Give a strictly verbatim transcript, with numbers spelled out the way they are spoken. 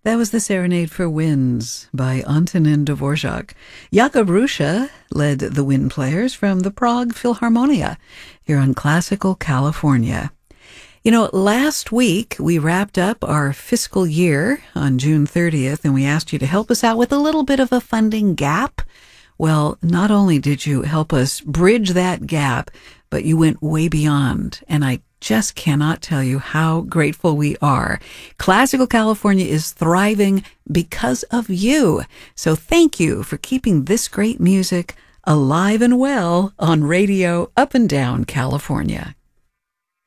That was the Serenade for Winds by Antonin Dvorak. Jakub Ruscha led the wind players from the Prague Philharmonia here on Classical California. You know, last week we wrapped up our fiscal year on June thirtieth, and we asked you to help us out with a little bit of a funding gap. Well, not only did you help us bridge that gap, but you went way beyond, and I just cannot tell you how grateful we are. Classical California is thriving because of you. So thank you for keeping this great music alive and well on radio up and down California.